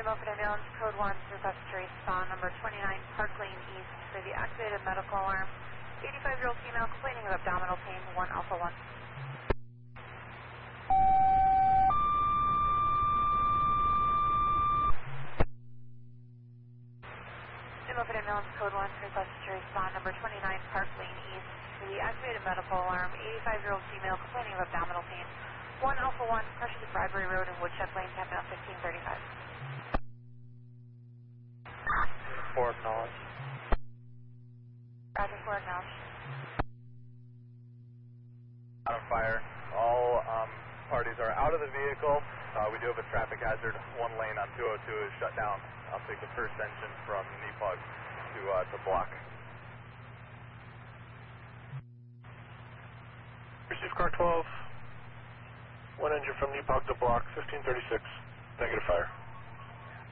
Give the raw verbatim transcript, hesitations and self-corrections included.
Milford Ambulance, code one, request to respond, number twenty-nine Park Lane East for the activated medical alarm. eighty-five-year-old female complaining of abdominal pain, one Alpha one. Milford Ambulance, code one, request to respond, number twenty-nine Park Lane East for the activated medical alarm. eighty-five-year-old female complaining of abdominal pain, one Alpha one, pressure to Bradbury Road and Woodchuck Lane, tapping out fifteen thirty-five. four acknowledged. Roger, four acknowledged. Out of fire. All um, parties are out of the vehicle. Uh, we do have a traffic hazard. One lane on two oh two is shut down. I'll take the first engine from N E P O G to, uh, to block. Receive car twelve. One engine from N E P O G to block, fifteen thirty-six. Negative fire.